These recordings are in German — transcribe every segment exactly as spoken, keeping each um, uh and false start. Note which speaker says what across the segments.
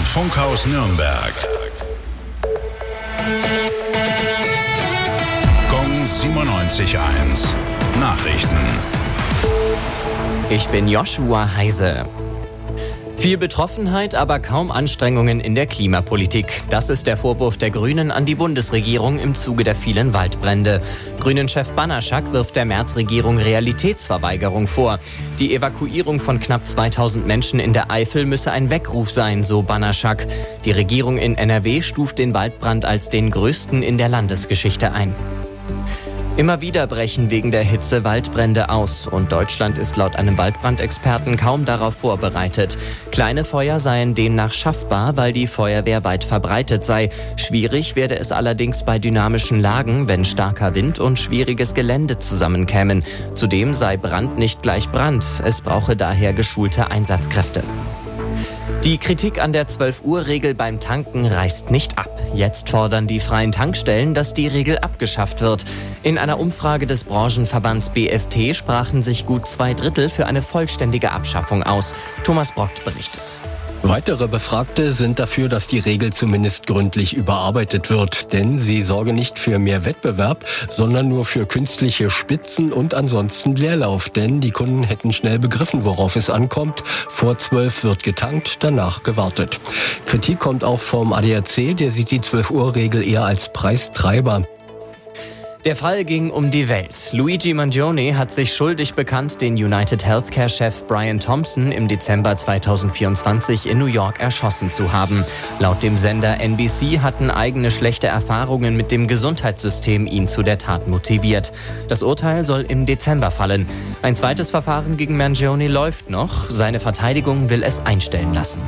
Speaker 1: Funkhaus Nürnberg. Gong siebenundneunzig Komma eins. Nachrichten.
Speaker 2: Ich bin Joshua Heise. Viel Betroffenheit, aber kaum Anstrengungen in der Klimapolitik. Das ist der Vorwurf der Grünen an die Bundesregierung im Zuge der vielen Waldbrände. Grünen-Chef Banaszak wirft der Merz-Regierung Realitätsverweigerung vor. Die Evakuierung von knapp zweitausend Menschen in der Eifel müsse ein Weckruf sein, so Banaszak. Die Regierung in N R W stuft den Waldbrand als den größten in der Landesgeschichte ein. Immer wieder brechen wegen der Hitze Waldbrände aus und Deutschland ist laut einem Waldbrandexperten kaum darauf vorbereitet. Kleine Feuer seien demnach schaffbar, weil die Feuerwehr weit verbreitet sei. Schwierig werde es allerdings bei dynamischen Lagen, wenn starker Wind und schwieriges Gelände zusammenkämen. Zudem sei Brand nicht gleich Brand. Es brauche daher geschulte Einsatzkräfte. Die Kritik an der zwölf-Uhr-Regel beim Tanken reißt nicht ab. Jetzt fordern die freien Tankstellen, dass die Regel abgeschafft wird. In einer Umfrage des Branchenverbands B F T sprachen sich gut zwei Drittel für eine vollständige Abschaffung aus. Thomas Brockt berichtet.
Speaker 3: Weitere Befragte sind dafür, dass die Regel zumindest gründlich überarbeitet wird, denn sie sorge nicht für mehr Wettbewerb, sondern nur für künstliche Spitzen und ansonsten Leerlauf, denn die Kunden hätten schnell begriffen, worauf es ankommt. Vor zwölf wird getankt, danach gewartet. Kritik kommt auch vom A D A C, der sieht die zwölf-Uhr-Regel eher als Preistreiber.
Speaker 2: Der Fall ging um die Welt. Luigi Mangione hat sich schuldig bekannt, den United Healthcare-Chef Brian Thompson im Dezember zweitausendvierundzwanzig in New York erschossen zu haben. Laut dem Sender N B C hatten eigene schlechte Erfahrungen mit dem Gesundheitssystem ihn zu der Tat motiviert. Das Urteil soll im Dezember fallen. Ein zweites Verfahren gegen Mangione läuft noch. Seine Verteidigung will es einstellen lassen.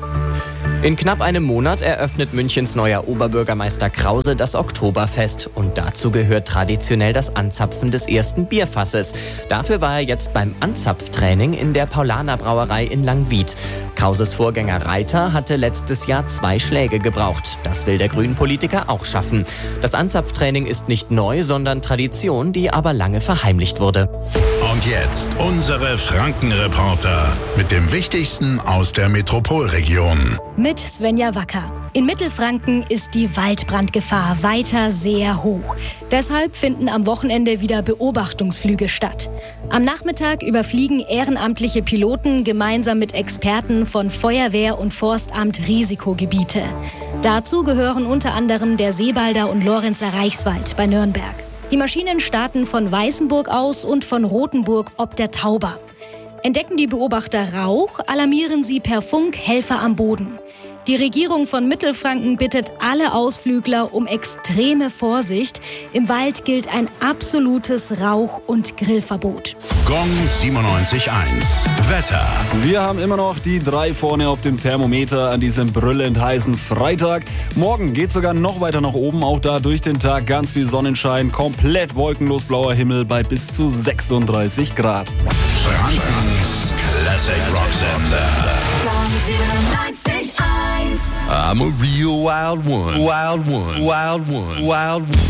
Speaker 2: In knapp einem Monat eröffnet Münchens neuer Oberbürgermeister Krause das Oktoberfest. Und dazu gehört traditionell das Anzapfen des ersten Bierfasses. Dafür war er jetzt beim Anzapftraining in der Paulaner Brauerei in Langwied. Krauses Vorgänger Reiter hatte letztes Jahr zwei Schläge gebraucht. Das will der Grünen-Politiker auch schaffen. Das Anzapftraining ist nicht neu, sondern Tradition, die aber lange verheimlicht wurde.
Speaker 1: Und jetzt unsere Franken-Reporter mit dem Wichtigsten aus der Metropolregion.
Speaker 4: Mit Svenja Wacker. In Mittelfranken ist die Waldbrandgefahr weiter sehr hoch. Deshalb finden am Wochenende wieder Beobachtungsflüge statt. Am Nachmittag überfliegen ehrenamtliche Piloten gemeinsam mit Experten von Feuerwehr und Forstamt Risikogebiete. Dazu gehören unter anderem der Seebalder und Lorenzer Reichswald bei Nürnberg. Die Maschinen starten von Weißenburg aus und von Rothenburg ob der Tauber. Entdecken die Beobachter Rauch, alarmieren sie per Funk Helfer am Boden. Die Regierung von Mittelfranken bittet alle Ausflügler um extreme Vorsicht. Im Wald gilt ein absolutes Rauch- und Grillverbot.
Speaker 1: Gong siebenundneunzig Komma eins. Wetter.
Speaker 5: Wir haben immer noch die drei vorne auf dem Thermometer an diesem brüllend heißen Freitag. Morgen geht sogar noch weiter nach oben. Auch da durch den Tag ganz viel Sonnenschein. Komplett wolkenlos blauer Himmel bei bis zu sechsunddreißig Grad.
Speaker 1: Frankens Classic Rock Sender.
Speaker 6: Gong siebenundneunzig Komma eins.
Speaker 7: I'm a real wild one. Wild one. Wild one. Wild one.